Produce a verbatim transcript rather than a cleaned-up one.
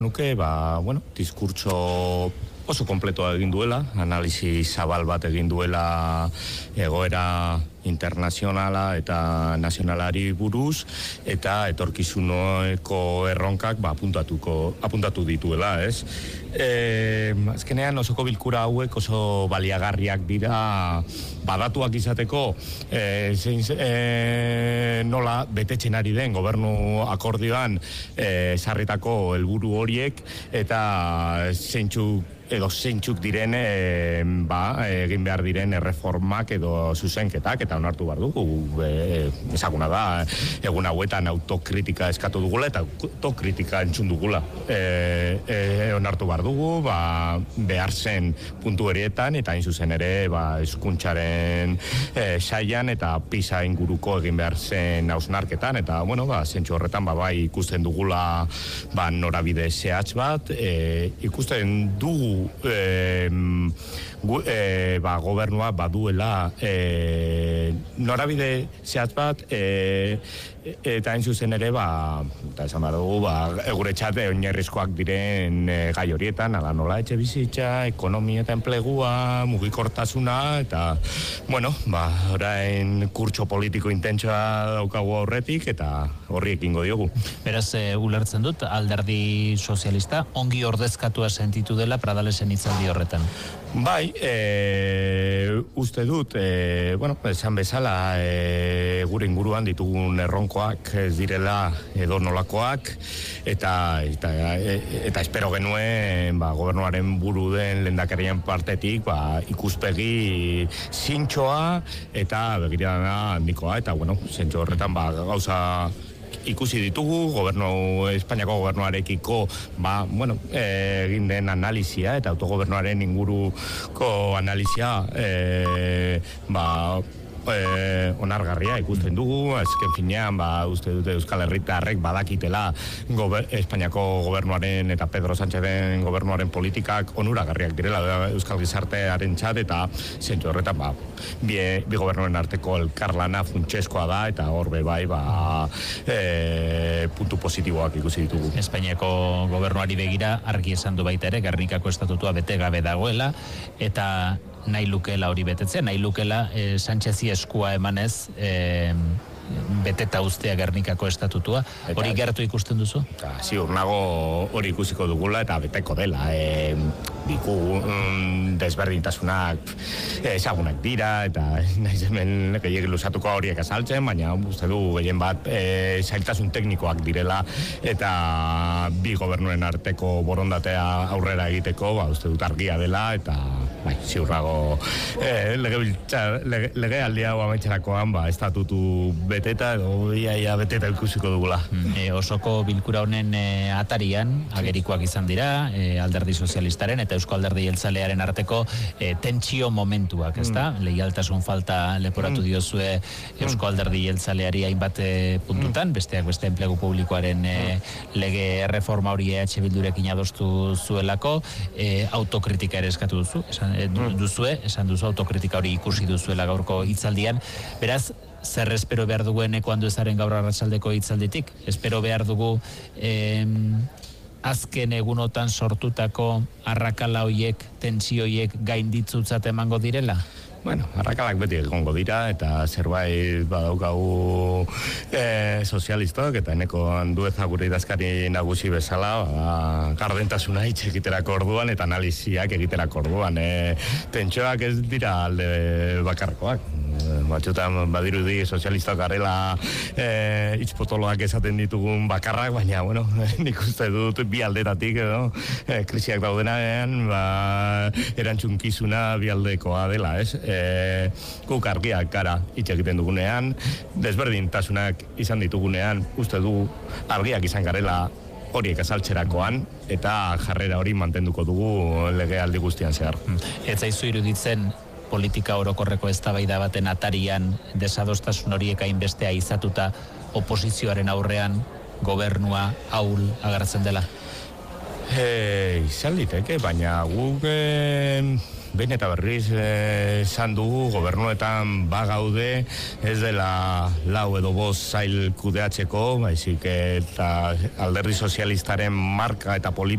Nuke, ba, bueno, diskurtso oso kompletoa egin duela, analisi zabal bat egin duela egoera internazionala eta nazionalari buruz, eta etorkizuneko erronkak ba, apuntatuko, apuntatu dituela, ez? E, azkenean osoko bilkura hauek oso baliagarriak dira badatuak izateko e, zein, e, nola betetzen ari den gobernu akordioan e, sarritako helburu horiek eta zeintzuk edo zeintzuk diren e, ba, egin behar diren erreformak edo zuzenketak eta onartu behar dugu e, ezaguna da egun hauetan autokritika eskatu dugula eta autokritika entzun dugula e, e, onartu behar dugu ba, behar zen puntu horietan eta hain zuzen ere ba, hezkuntzaren e, sailan eta PISA inguruko egin behar zen hausnarketan eta bueno, ba, zentzu horretan ba, bai ikusten dugula ba, norabide zehatz bat e, ikusten dugu E, gu, e, ba, gobernua baduela e, norabide zehatz bat e, eta hain zuzen ere ba, eta esan badugu ba, gure txate oinarrizkoak diren e, gai horietan, ala nola etxe bizitza, ekonomia eta enplegua, mugikortasuna eta bueno, ba, orain kurtso politiko intentsoa daukagu aurretik eta horri ekingo diogu. Beraz, e, ulertzen dut, alderdi sozialista ongi ordezkatua sentitu dela Pradalesen hitzaldi horretan. Bai, e, uste dut, e, bueno, esan bezala, e, gure inguruan ditugun erronkoak ez direla edo nolakoak, eta, eta, eta espero genuen ba, gobernuaren buru den lehendakarian partetik ba, ikuspegi zintxoa eta begirada handikoa, eta bueno, zentxo horretan ba, gauza ikusi ditugu, gobernu, Espainiako gobernuarekiko ba, bueno, egin den analizia eta autogobernuaren inguruko analizia e, ba, e, onargarria ikusten dugu, azken finean ba, uste dute Euskal Herritarrek badakitela gober, Espainiako gobernuaren eta Pedro Sánchezen gobernuaren politikak onuragarriak direla Euskal Gizartearen txat eta zentzu horretan ba, bi, bi gobernuen arteko elkarlana funtsezkoa da eta horbe bai ba, e, puntu positiboak ikusi ditugu. Espainiako gobernuari begira argi esan du baita ere Gernikako estatutua bete gabe dagoela eta nahi lukela hori betetzen, nahi lukela eh, Sánchezi eskua emanez eh, beteta ustea Gernikako estatutua. Eta, hori gertu ikusten duzu? Eta, ziur nago hori ikusiko dugula eta beteko dela. E, diku mm, desberdintasunak ezagunak dira eta naiz hemen gehiagik luzatuko horiek azaltzen, baina uste du gehien bat e, zailtasun teknikoak direla eta bi gobernuen arteko borondatea aurrera egiteko, ba, uste dut argia dela eta bai, ziurrago e, lege, lege aldia hau amaitxerakoan ba, estatutu beteta edo iaia beteta ikusiko dugula. E, osoko bilkura honen e, atarian agerikoak izan dira e, alderdi sozialistaren eta Eusko Alderdi Jeltzalearen arteko e, tentsio momentuak, ezta? Mm. Leialtasun falta leporatu mm. diozue Eusko Alderdi Jeltzaleari hainbat e, puntutan, mm. besteak beste enplegu publikoaren e, lege erreforma hori E H Bildurekin adostu zuelako, e, autokritika ere eskatu duzu, esan e, du, duzue, esan duzu autokritika hori ikusi duzuela gaurko hitzaldian. Beraz, zer espero behar duguen ekuandu ezaren gaur arratsaldeko hitzalditik? Espero behar dugu eh, azken egunotan sortutako arrakala hoiek, tensio hoiek gainditzutzat emango direla? Bueno, arrakalak beti egongo dira eta zerbait badaukagu e, sozialistok eta eneko Andueza gure idazkari nagusi bezala ba, gardentasuna hitz egiterako orduan eta analiziak egiterako orduan e, tentsioak ez dira alde bakarkoak. Batxutan badirudi sozialistak garela e, itzpotoloak esaten ditugun bakarrak, baina bueno, nik uste dut bi aldetatik edo e, krisiak daudenean ba, erantzunkizuna bi aldekoa dela, ez? E, guk argiak gara hitz egiten dugunean, desberdintasunak izan ditugunean, uste du argiak izan garela horiek azaltzerakoan eta jarrera hori mantenduko dugu legealdi guztian zehar. Ez zaizu iruditzen politika orokorreko eztabaida baten atarian desadostasun horiek hainbestea izatuta oposizioaren aurrean gobernua ahul agertzen dela? E, izan liteke, baina guk e, behin eta berriz esan dugu gobernuetan bagaude, ez dela lau edo bost zail kudeatzeko, baizik eta alderdi sozialistaren marka eta